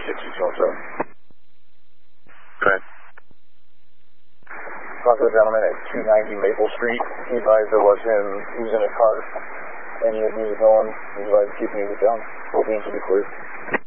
6207. Okay. Talk to the gentleman at 290 Maple Street. He advised there was him. He was in a car, and he was going. He advised keeping music down. Both beams will be clear.